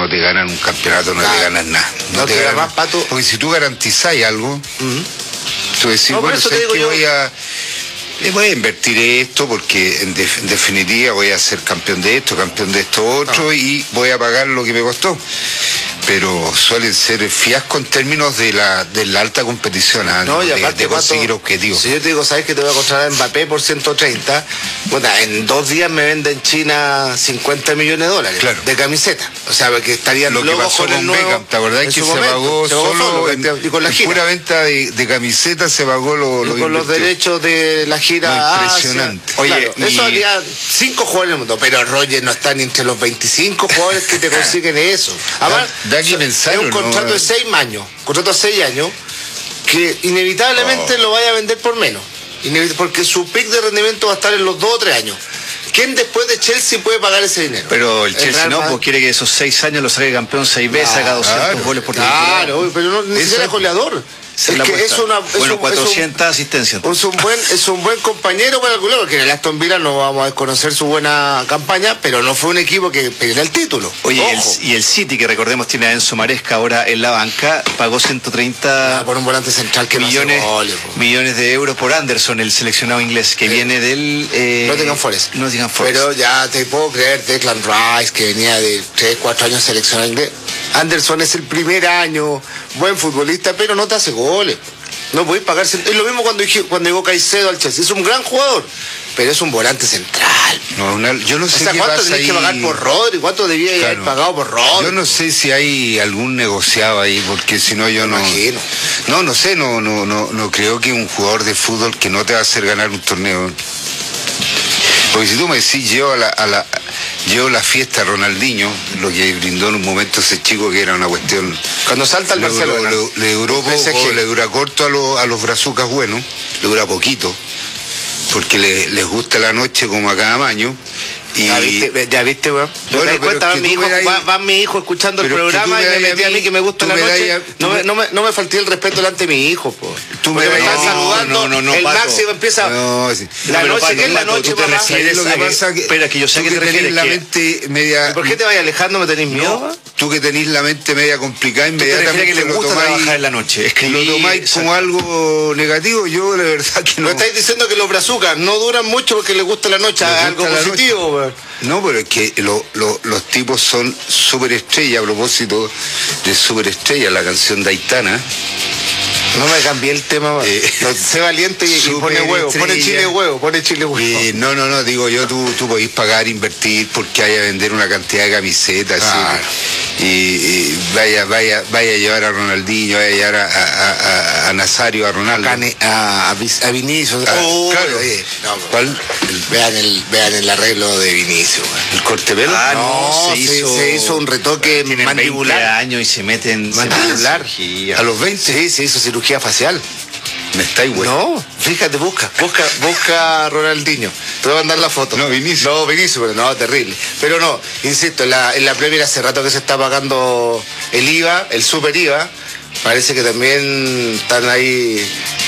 no te ganan un campeonato, no te ganan nada. No te ganan más, Pato. Porque si tú garantizáis algo, tú decís, bueno, ¿sabes qué? Voy a invertir esto porque en definitiva voy a ser campeón de esto otro, y voy a pagar lo que me costó. Pero suelen ser fiascos en términos de la alta competición, no, y aparte, de conseguir objetivos. Si yo te digo, ¿sabes que te voy a contratar a Mbappé por 130? Bueno, en 2 días me vende en China 50 millones de dólares, claro, de camiseta. O sea, que estarían lo que pasó con Beckham, ¿te acordás que se pagó solo y con la gira? Pura venta de camisetas se pagó con los derechos de la gira. Impresionante. Oye, claro, eso haría 5 jugadores en el mundo, pero Roger no está ni entre los 25 jugadores que te consiguen eso. Además, es un contrato de 6 años, contrato de 6 años, que inevitablemente lo vaya a vender por menos, porque su pick de rendimiento va a estar en los 2 o 3 años. ¿Quién después de Chelsea puede pagar ese dinero? Pero el Chelsea no, pues quiere que esos 6 años lo saque campeón 6 veces, haga 200 goles por temporada. Claro, pero ni siquiera es goleador. Bueno, 400 asistencias. Es un buen compañero para el goleador, porque en el Aston Villa no vamos a desconocer su buena campaña, pero no fue un equipo que peleara el título. Oye, y el City, que recordemos tiene a Enzo Maresca ahora en la banca, pagó 130 por un volante central que millones de euros por Anderson, el seleccionado inglés, que viene del Nottingham Forest. Pero ya te puedo creer, Declan Rice, que venía de 3, 4 años seleccionado inglés. Anderson es el primer año, buen futbolista, pero no te hace goles. No podéis pagarse. Es lo mismo cuando llegó Caicedo al Chelsea. Es un gran jugador, pero es un volante central. Yo no sé qué ¿cuánto pasa tenés que pagar por Rodri? ¿Cuánto debía haber pagado por Rodri? Yo no sé si hay algún negociado ahí, porque si no yo no... Imagino. No sé, no creo que un jugador de fútbol que no te va a hacer ganar un torneo. Porque si tú me decís, llevo la fiesta a Ronaldinho, lo que brindó en un momento ese chico, que era una cuestión... Cuando salta al Barcelona. Le dura corto a los brazucas buenos, le dura poquito, porque les gusta la noche como a cada maño. Y... Ya viste, weón. ¿Te das cuenta? Va mi hijo escuchando el programa y me metí a mí que me gusta la noche. No me falté el respeto delante de mi hijo, po. Tú me estás saludando, el Pato. máximo empieza. La noche, ¿qué es la noche? Tú te refieres lo que pasa espera, que yo sé que te refieres la mente media... ¿Por qué te vayas alejando? ¿Me tenés miedo? Tú que tenés la mente media complicada, inmediatamente que le gusta trabajar en la noche. Lo tomáis como algo negativo. Yo la verdad que no. Me estáis diciendo que los brazucas no duran mucho porque les gusta la noche, algo positivo, weón. No, pero es que los tipos son superestrellas. A propósito de superestrella, la canción de Aitana. No me cambié el tema, sé valiente y pone huevo, pone chile huevo. No, digo yo, tú podés pagar, invertir, porque hay a vender una cantidad de camisetas, y vaya a llevar a Ronaldinho, vaya a llevar a Nazario, a Ronaldo. A Vinicius. Claro. ¿Cuál? Vean el arreglo de Vinicius. ¿El corte pelo? Se hizo un retoque mandibular. 20 años y se meten mandibular. A los 20. Sí, se hizo cirugía facial. Me estáis güey. No, fíjate, busca a Ronaldinho. Te voy a mandar la foto. No, Vinicius, pero no, terrible. Pero no, insisto, en la Premier hace rato que se está pagando el IVA, el super IVA. Parece que también están ahí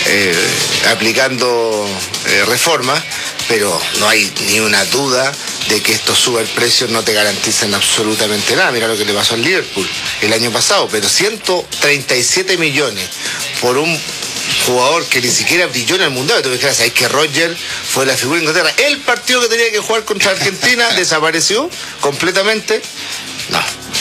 aplicando reformas, pero no hay ni una duda de que estos superprecios no te garantizan absolutamente nada. Mira lo que le pasó al Liverpool el año pasado, pero 137 millones por un jugador que ni siquiera brilló en el mundial. Tú me dijeras, ¿sabes que Roger fue la figura de Inglaterra? El partido que tenía que jugar contra Argentina desapareció completamente. No,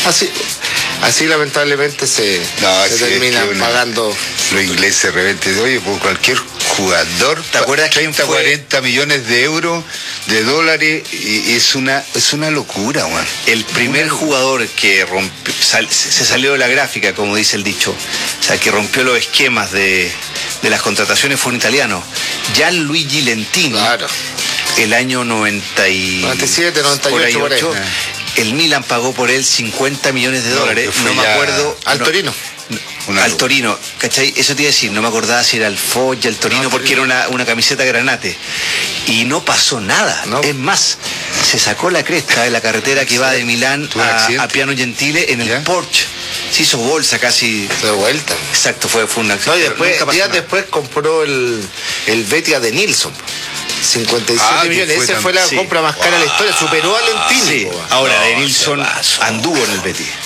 así lamentablemente se terminan pagando. Los ingleses de repente, oye, por cualquier jugador, ¿te acuerdas? 30, 40 millones de euros, de dólares, y es una locura, man. El primer jugador que se salió de la gráfica, como dice el dicho, o sea, que rompió los esquemas de las contrataciones, fue un italiano, Gianluigi Lentini. Claro. El año 97, 98, por ahí. El Milan pagó por él 50 millones de dólares, no me acuerdo. Al Torino. Al Torino, ¿cachai? Eso te iba a decir, no me acordaba si era el Foggia, el Torino, porque era una camiseta granate. Y no pasó nada. No. Es más, se sacó la cresta de la carretera que va de Milán a Piano Gentile en el Porsche. Se hizo bolsa casi. De vuelta. Exacto, fue un accidente. No, y días después compró el Betia de Nilsson. 57 millones, esa fue la compra más cara de la historia, superó a Lentini. Sí. Ahora, de Nilsson anduvo en el Betis.